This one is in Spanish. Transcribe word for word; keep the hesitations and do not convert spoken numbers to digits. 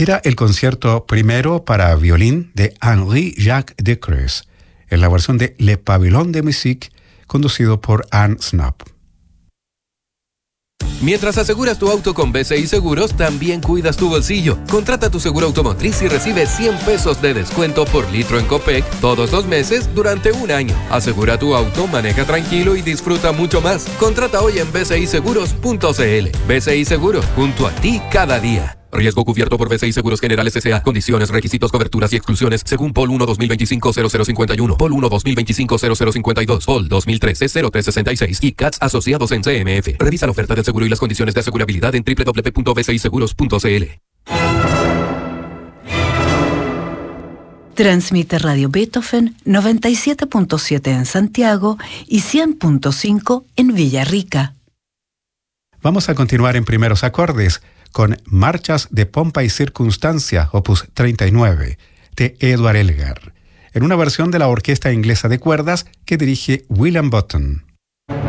Era el concierto primero para violín de Henri-Jacques Decreuz, en la versión de Le Pavillon de Musique, conducido por Anne Snob. Mientras aseguras tu auto con B C I Seguros, también cuidas tu bolsillo. Contrata tu seguro automotriz y recibe cien pesos de descuento por litro en Copec todos los meses durante un año. Asegura tu auto, maneja tranquilo y disfruta mucho más. Contrata hoy en b c i seguros punto c l. B C I Seguros, junto a ti cada día. Riesgo cubierto por B C I Seguros Generales S A. Condiciones, requisitos, coberturas y exclusiones según P O L uno dos mil veinticinco cero cero cincuenta y uno, P O L uno dos mil veinticinco cero cero cincuenta y dos, P O L dos mil trece cero tres sesenta y seis y C A T S asociados en C M F. Revisa la oferta del seguro y las condiciones de asegurabilidad en w w w punto b c i seguros punto c l. Transmite Radio Beethoven noventa y siete punto siete en Santiago y cien punto cinco en Villarrica. Vamos a continuar en primeros acordes con Marchas de Pompa y Circunstancia, opus treinta y nueve, de Edward Elgar, en una versión de la Orquesta Inglesa de Cuerdas que dirige William Button.